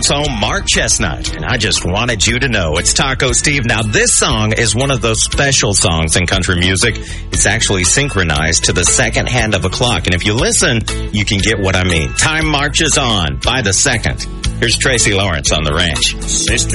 Chestnut's home, Mark Chestnut. And I just wanted you to know it's Taco Steve. Now, this song is one of those special songs in country music. It's actually synchronized to the second hand of a clock. And if you listen, you can get what I mean. Time marches on by the second. Here's Tracy Lawrence on the ranch. Sister